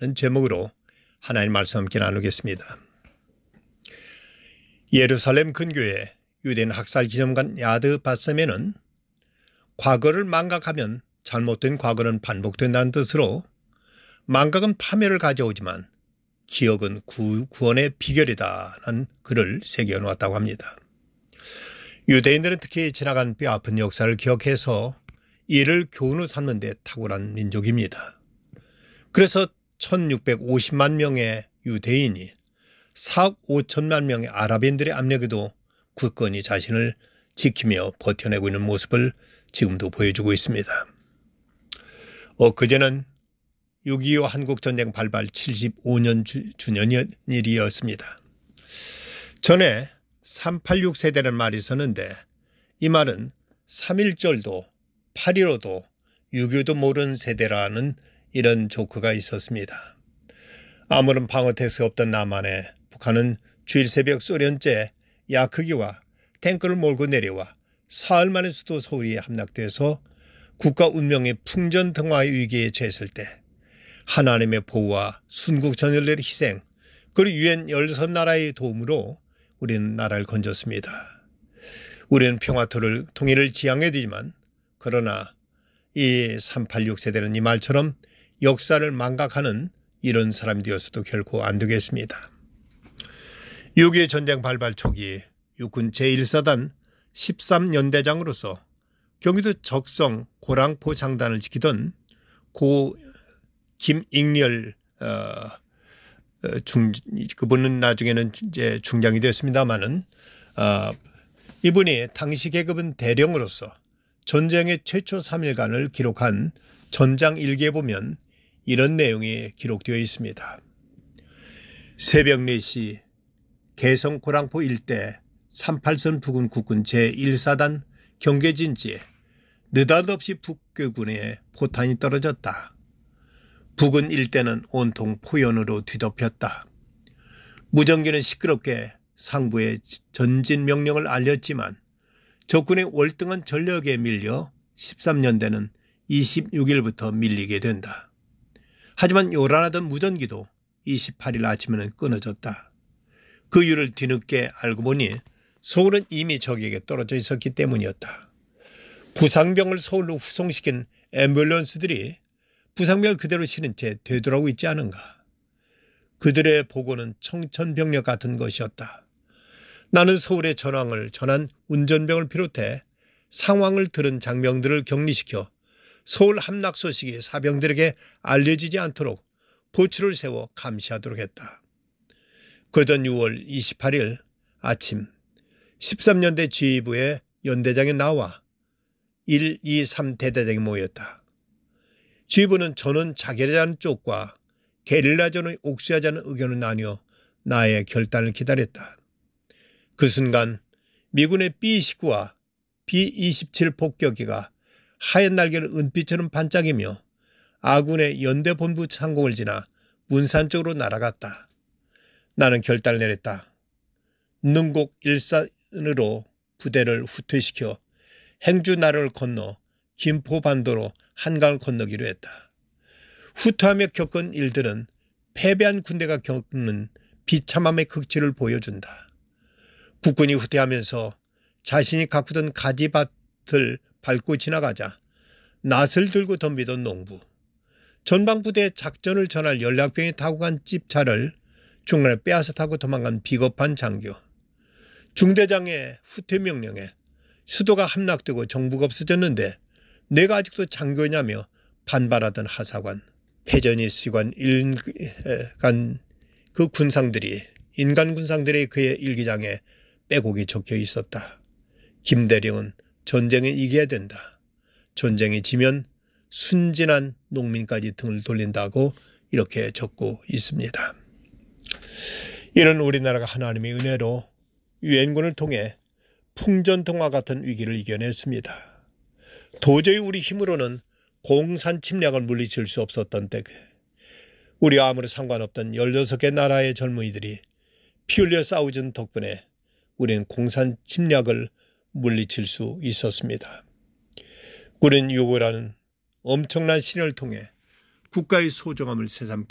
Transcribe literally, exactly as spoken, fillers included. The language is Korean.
제목으로 하나님 말씀 함께 나누겠습니다. 예루살렘 근교의 유대인 학살 기념관 야드 바셈에는 과거를 망각하면 잘못된 과거는 반복된다는 뜻으로 망각은 파멸을 가져오지만 기억은 구, 구원의 비결이다는 글을 새겨놓았다고 합니다. 유대인들은 특히 지나간 뼈아픈 역사를 기억해서 이를 교훈으로 삼는 데 탁월한 민족입니다. 그래서 천육백오십만 명의 유대인이 사억 오천만 명의 아랍인들의 압력에도 굳건히 자신을 지키며 버텨내고 있는 모습을 지금도 보여주고 있습니다. 엊그제는 육이오 한국전쟁 발발 칠십오 년 주, 주년일이었습니다. 전에 삼팔육 세대라는 말이 있었는데 이 말은 삼일절도 팔일오도 육이오도 모르는 세대라는 이런 조크가 있었습니다. 아무런 방어 태세가 없던 남한에 북한은 주일 새벽 소련제 야크기와 탱크를 몰고 내려와 사흘 만에 수도 서울이 함락돼서 국가 운명의 풍전등화의 위기에 처했을 때 하나님의 보호와 순국전열들의 희생 그리고 유엔 열여섯 나라의 도움으로 우리는 나라를 건졌습니다. 우리는 평화토를 통일을 지향해야 되지만 그러나 이 삼팔육 세대는 이 말처럼 역사를 망각하는 이런 사람이 되어서도 결코 안 되겠습니다. 육이오 전쟁 발발 초기 육군 제일 사단 십삼 연대장으로서 경기도 적성 고랑포 장단을 지키던 고 김익렬 어, 중 그분은 나중에는 이제 중장이 됐습니다만은 어, 이분이 당시 계급은 대령으로서 전쟁의 최초 삼 일간을 기록한 전장 일기에 보면 이런 내용이 기록되어 있습니다. 새벽 네 시 개성 고랑포 일대 삼팔선 부근 국군 제일 사단 경계진지에 느닷없이 북괴군의 포탄이 떨어졌다. 부근 일대는 온통 포연으로 뒤덮였다. 무전기는 시끄럽게 상부에 전진 명령을 알렸지만 적군의 월등한 전력에 밀려 십삼 연대는 이십육 일부터 밀리게 된다. 하지만 요란하던 무전기도 이십팔 일 아침에는 끊어졌다. 그 이유를 뒤늦게 알고 보니 서울은 이미 적에게 떨어져 있었기 때문이었다. 부상병을 서울로 후송시킨 앰뷸런스들이 부상병을 그대로 실은 채 되돌아오고 있지 않은가. 그들의 보고는 청천벽력 같은 것이었다. 나는 서울의 전황을 전한 운전병을 비롯해 상황을 들은 장병들을 격리시켜 서울 함락 소식이 사병들에게 알려지지 않도록 보초를 세워 감시하도록 했다. 그러던 유월 이십팔 일 아침 십삼 연대 지휘부의 연대장이 나와 일, 이, 삼 대대장이 모였다. 지휘부는 전원 자결하자는 쪽과 게릴라전을 옥수하자는 의견을 나뉘어 나의 결단을 기다렸다. 그 순간 미군의 비 십구와 비 이십칠 폭격기가 하얀 날개를 은빛처럼 반짝이며 아군의 연대본부 상공을 지나 문산 쪽으로 날아갔다. 나는 결단을 내렸다. 능곡 일산으로 부대를 후퇴시켜 행주나루를 건너 김포반도로 한강을 건너기로 했다. 후퇴하며 겪은 일들은 패배한 군대가 겪는 비참함의 극치를 보여준다. 국군이 후퇴하면서 자신이 가꾸던 가지밭을 밟고 지나가자 낫을 들고 덤비던 농부, 전방부대에 작전을 전할 연락병이 타고 간 집차를 중간에 빼앗아 타고 도망간 비겁한 장교, 중대장의 후퇴 명령에 수도가 함락되고 정부가 없어졌는데 내가 아직도 장교냐며 반발하던 하사관, 패전이 시관 일간 그 군상들이 인간 군상들의 그의 일기장에 빼곡히 적혀 있었다. 김대령은 전쟁에 이겨야 된다. 전쟁이 지면 순진한 농민까지 등을 돌린다고 이렇게 적고 있습니다. 이런 우리나라가 하나님의 은혜로 유엔군을 통해 풍전등화 같은 위기를 이겨냈습니다. 도저히 우리 힘으로는 공산 침략을 물리칠 수 없었던 때 우리와 아무런 상관없던 열여섯 개 나라의 젊은이들이 피 흘려 싸우던 덕분에 우리는 공산 침략을 물리칠 수 있었습니다. 우리는 유고라는 엄청난 신을 통해 국가의 소중함을 새삼